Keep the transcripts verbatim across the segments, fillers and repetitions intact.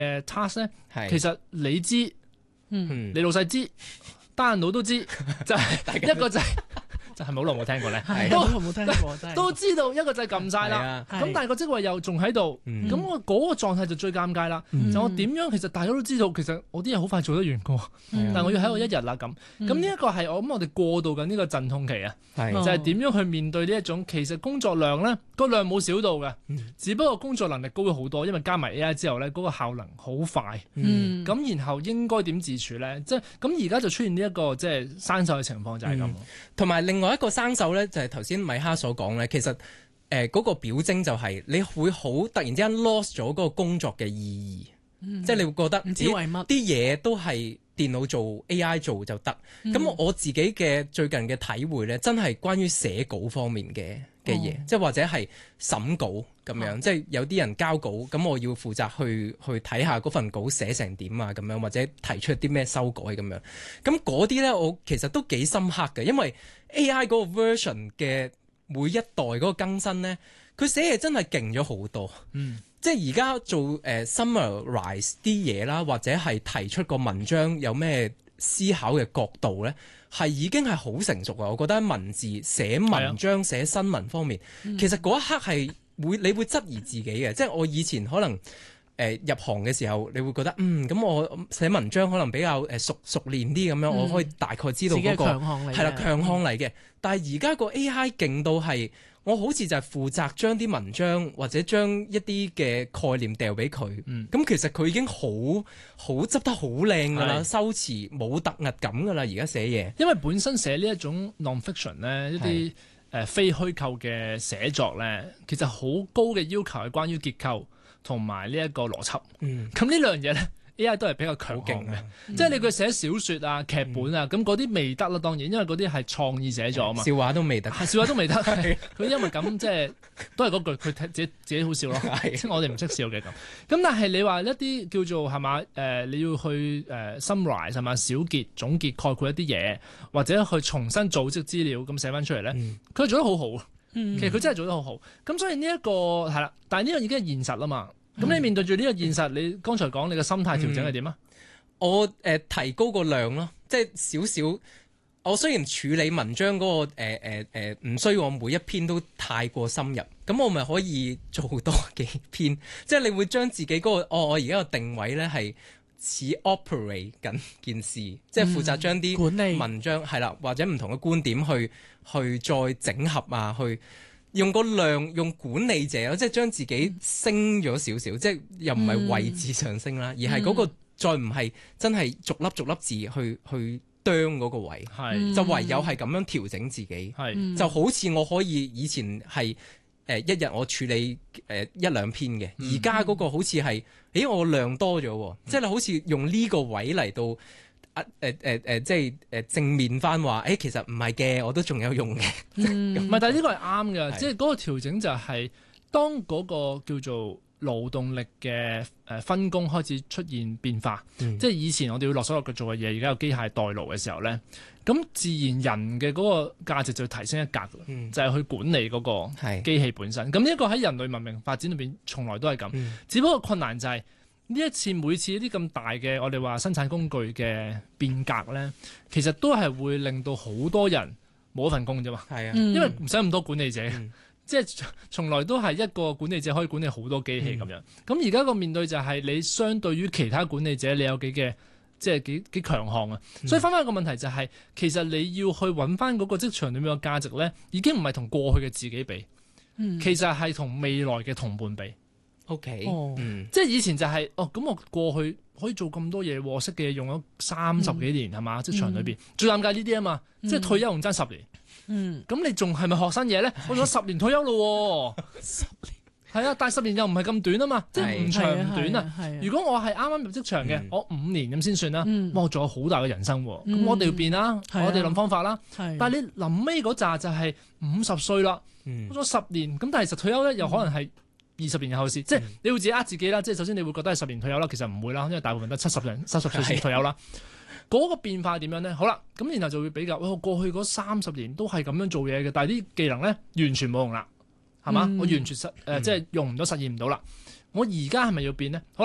誒 task 咧，其實你知， 嗯， 你老細知，單人佬都知，就係一個掣。就係咪好耐冇聽過咧？ 係好耐冇聽過，真係都知道一個掣撳晒啦。咁但係個職位又仲喺度，咁我嗰個狀態就最尷尬啦。就我點樣其實大家都知道，其實我啲嘢好快做得完㗎，但係我要喺我一日啦咁。咁呢一個係我諗我哋過渡緊呢個陣痛期啊，就係點樣去面對呢一種其實工作量咧，個量冇少到嘅，只不過工作能力高咗好多，因為加埋 A I 之後咧，嗰個效能好快。咁然後應該點自處咧？即係咁而家就出現呢一個即係生鏽嘅情況就係咁。 同埋另外一個生鏽咧，就係頭先米哈所講咧，其實誒嗰、呃那個表徵就係你會好突然之間 lost 咗嗰個工作嘅意義，嗯、即係你會覺得唔知為乜啲嘢都係電腦做 A I 做就得。咁、嗯、我自己嘅最近嘅體會咧，真係關於寫稿方面嘅嘅嘢，哦、即係或者係審稿咁樣，嗯、即係有啲人交稿，咁我要負責去去睇下嗰份稿寫成點啊咁樣，或者提出啲咩修改咁樣。咁嗰啲咧，我其實都幾深刻嘅，因為 A I 嗰個 version 嘅每一代嗰個更新咧，佢寫嘢真係勁咗好多。嗯，即係而家做誒、呃、summarize 啲嘢啦，或者係提出個文章有咩思考嘅角度咧，係已經係好成熟啊！我覺得文字寫文章、寫新聞方面，嗯、其實嗰一刻係會你會質疑自己嘅。即係我以前可能誒、呃、入行嘅時候，你會覺得嗯咁我寫文章可能比較誒熟熟練啲咁樣，嗯、我可以大概知道嗰、嗰個係啦強項嚟嘅。嗯、但係而家個 A I 勁到係。我好似就係負責將啲文章或者將一啲嘅概念掉俾佢，咁、嗯、其實佢已經好好執得好靚噶啦，是修辭冇突兀感噶啦，而家寫嘢。 因為本身寫呢一種 non-fiction 咧，一啲誒、呃、非虛構嘅寫作咧，其實好高嘅要求係關於結構同埋呢一個邏輯。咁、嗯、呢兩樣嘢咧。A I 都係比較強勁嘅，嗯、即係你佢寫小説啊、劇本啊，咁嗰啲未得啦，當然，因為嗰啲係創意寫作啊嘛。 笑話都未得， 笑話都未得。佢因為咁即係都係嗰句，佢自己自己好笑咯。即係我哋唔識笑嘅咁。咁但係你話一啲叫做係嘛？誒、呃，你要去誒 summarize 係嘛？小結、總結、概括一啲嘢，或者去重新組織資料咁寫翻出嚟咧，佢、嗯、做得好好。嗯、其實佢真係做得好好。咁所以呢、這、一個係啦，但係呢個已經係現實啦嘛。咁、嗯、你面對住呢個現實，你剛才講你嘅心態調整係點啊？ 我誒、呃、提高個量咯，即係少少。我雖然處理文章嗰、那個誒誒誒唔需要我每一篇都太過深入，咁我咪可以做多幾篇。即係你會將自己嗰、那個哦，我而家個定位咧係似 operate 緊件事，嗯、即係負責將啲文章係啦，或者唔同嘅觀點去去再整合啊，去。用個量，用管理者，即係將自己升咗少少，嗯、即係又唔係位置上升啦，嗯、而係嗰個再唔係真係逐粒逐粒字去去啄嗰個位， 係就唯有係咁樣調整自己， 係就好似我可以以前係誒、呃、一日我處理誒、呃、一兩篇嘅，而家嗰個好似係，咦我量多咗，嗯、即係你好似用呢個位嚟到。啊誒誒誒，即係誒正面翻話，誒、欸、其實唔係嘅，我都仲有用嘅。唔係、 嗯，但係呢個係啱嘅，即係嗰個調整就係、是、當嗰個叫做勞動力嘅誒分工開始出現變化，嗯、即係以前我哋要落手落腳做嘅嘢，而家有機械代勞嘅時候咧，咁自然人嘅嗰個價值就提升一格，嗯、就係去管理嗰個機器本身。咁呢一個喺人類文明發展裏邊，從來都係咁，嗯、只不過困難就係、是。呢一次每次呢啲咁大嘅我哋話生產工具嘅變革咧，其實都係會令到好多人冇一份工啫嘛。係啊，因為唔使咁多管理者，嗯、即係從來都係一個管理者可以管理好多機器咁樣。咁而家個面對就係你相對於其他管理者，你有幾嘅即係幾幾強項啊。嗯、所以翻返個問題就係、是，其實你要去揾翻嗰個職場裏面嘅價值咧，已經唔係同過去嘅自己比，嗯、其實係同未來嘅同伴比。 O K， 哦，嗯、即係以前就係、是、哦，咁我過去可以做咁多嘢，我識嘅嘢用咗三十幾年係嘛？職場裏邊最尷尬呢啲啊嘛，嗯、即係退休仲爭十年，嗯，咁你仲係咪學新嘢咧？我咗十年退休咯，十年係啊，但係十年又唔係咁短啊嘛，即係唔長唔短啊。如果我係啱啱入職場嘅，嗯、我五年咁先算啦，嗯、哇，仲有好大嘅人生，咁、嗯、我哋要變啦，嗯、我哋諗方法啦。但係你臨尾嗰扎就係五十歲啦，咗十年，咁但係實退休咧又可能係。二十年後事，即係你會自己呃自己啦。即係首先你會覺得係十年退休啦，其實唔會啦，因為大部分都七十人、七十歲先退休啦。嗰個變化點樣咧？好啦，咁然後就會比較，我過去嗰三十年都係咁樣做嘢嘅，但係啲技能咧完全冇用啦，係嘛？嗯、我完全實誒、呃、即係用唔到，實現唔到啦。我而家係咪要變咧？好啦，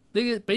你俾